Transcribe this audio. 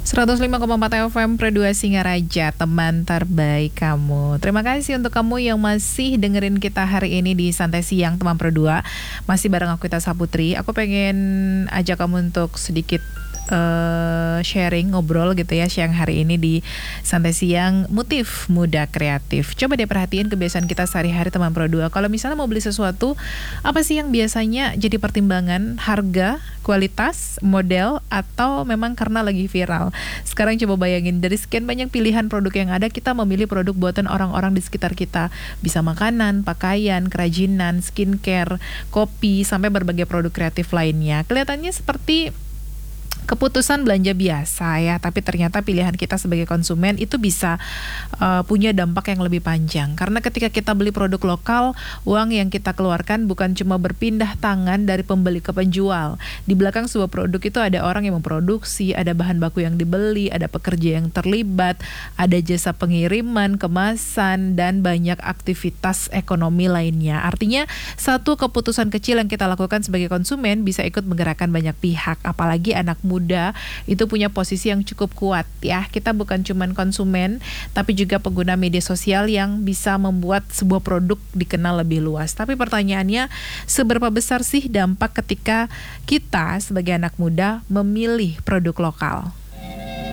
105,4 FM Pro 2 Singaraja, teman terbaik kamu. Terima kasih untuk kamu yang masih dengerin kita hari ini di Santai Siang teman Pro 2. Masih bareng aku Ita Saputri. Aku pengen ajak kamu untuk sedikit sharing, ngobrol gitu ya siang hari ini di Santai Siang Motif Muda Kreatif. Coba deh perhatiin kebiasaan kita sehari-hari teman Pro 2. Kalau misalnya mau beli sesuatu, apa sih yang biasanya jadi pertimbangan? Harga, kualitas, model, atau memang karena lagi viral? Sekarang coba bayangin, dari sekian banyak pilihan produk yang ada, kita memilih produk buatan orang-orang di sekitar kita. Bisa makanan, pakaian, kerajinan, skincare, kopi, sampai berbagai produk kreatif lainnya. Kelihatannya seperti keputusan belanja biasa ya, tapi ternyata pilihan kita sebagai konsumen itu bisa punya dampak yang lebih panjang. Karena ketika kita beli produk lokal, uang yang kita keluarkan bukan cuma berpindah tangan dari pembeli ke penjual. Di belakang sebuah produk itu ada orang yang memproduksi, ada bahan baku yang dibeli, ada pekerja yang terlibat, ada jasa pengiriman, kemasan, dan banyak aktivitas ekonomi lainnya. Artinya satu keputusan kecil yang kita lakukan sebagai konsumen bisa ikut menggerakkan banyak pihak, apalagi anak muda itu punya posisi yang cukup kuat ya. Kita bukan cuman konsumen, tapi juga pengguna media sosial yang bisa membuat sebuah produk dikenal lebih luas. Tapi pertanyaannya, seberapa besar sih dampak ketika kita sebagai anak muda memilih produk lokal?